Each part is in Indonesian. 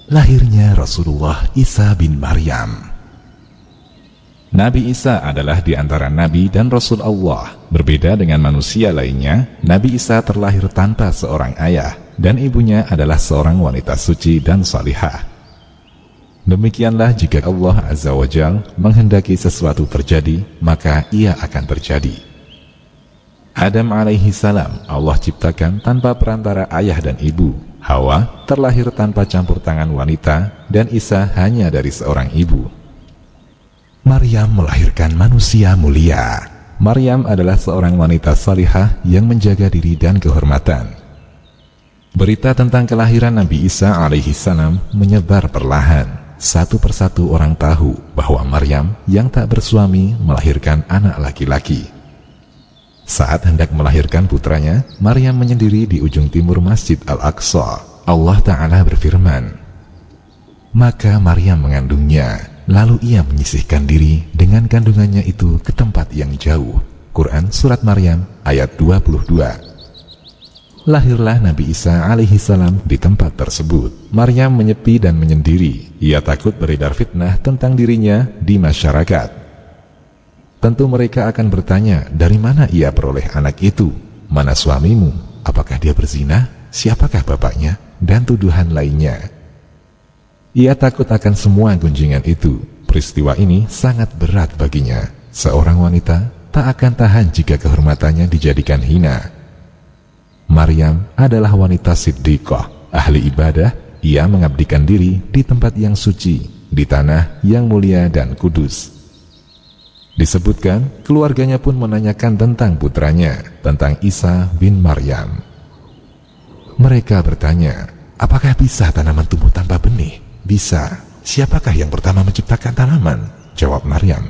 lahirnya Rasulullah Isa bin Maryam. Nabi Isa adalah di antara Nabi dan Rasul Allah. Berbeda dengan manusia lainnya, Nabi Isa terlahir tanpa seorang ayah, dan ibunya adalah seorang wanita suci dan salihah. Demikianlah jika Allah Azza wa Jalla menghendaki sesuatu terjadi, maka ia akan terjadi. Adam alaihi salam Allah ciptakan tanpa perantara ayah dan ibu. Hawa terlahir tanpa campur tangan wanita, dan Isa hanya dari seorang ibu. Maryam melahirkan manusia mulia. Maryam adalah seorang wanita salihah yang menjaga diri dan kehormatan. Berita tentang kelahiran Nabi Isa alaihi salam menyebar perlahan. Satu persatu orang tahu bahwa Maryam yang tak bersuami melahirkan anak laki-laki. Saat hendak melahirkan putranya, Maryam menyendiri di ujung timur Masjid Al-Aqsa. Allah Ta'ala berfirman, maka Maryam mengandungnya, lalu ia menyisihkan diri dengan kandungannya itu ke tempat yang jauh. Quran Surat Maryam ayat 22. Lahirlah Nabi Isa alaihi salam di tempat tersebut. Maryam menyepi dan menyendiri. Ia takut beredar fitnah tentang dirinya di masyarakat. Tentu mereka akan bertanya, dari mana ia peroleh anak itu? Mana suamimu? Apakah dia berzina? Siapakah bapaknya? Dan tuduhan lainnya. Ia takut akan semua gunjingan itu. Peristiwa ini sangat berat baginya. Seorang wanita tak akan tahan jika kehormatannya dijadikan hina. Maryam adalah wanita siddiqah, ahli ibadah. Ia mengabdikan diri di tempat yang suci, di tanah yang mulia dan kudus. Disebutkan, keluarganya pun menanyakan tentang putranya, tentang Isa bin Maryam. Mereka bertanya, apakah bisa tanaman tumbuh tanpa benih? Bisa. Siapakah yang pertama menciptakan tanaman? Jawab Maryam.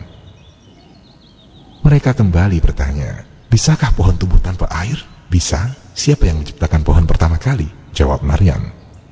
Mereka kembali bertanya, bisakah pohon tumbuh tanpa air? Bisa. Siapa yang menciptakan pohon pertama kali? Jawab Maryam.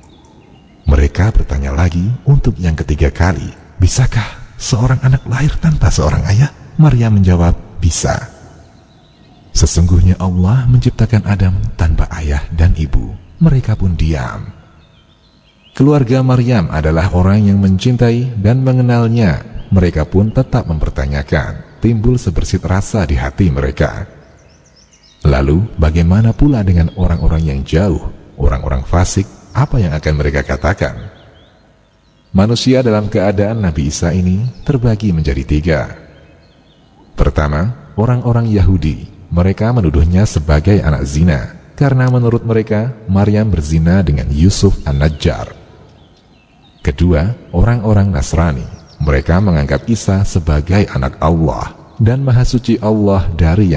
Mereka bertanya lagi untuk yang ketiga kali, bisakah seorang anak lahir tanpa seorang ayah? Maryam menjawab, bisa. Sesungguhnya Allah menciptakan Adam tanpa ayah dan ibu. Mereka pun diam. Keluarga Maryam adalah orang yang mencintai dan mengenalnya. Mereka pun tetap mempertanyakan. Timbul sebersit rasa di hati mereka. Lalu bagaimana pula dengan orang-orang yang jauh, orang-orang fasik? Apa yang akan mereka katakan? Manusia dalam keadaan Nabi Isa ini terbagi menjadi tiga. Pertama, orang-orang Yahudi. Mereka menuduhnya sebagai anak zina, karena menurut mereka Maryam berzina dengan Yusuf An-Najjar. Kedua, orang-orang Nasrani. Mereka menganggap Isa sebagai anak Allah dan Maha Suci Allah dari yang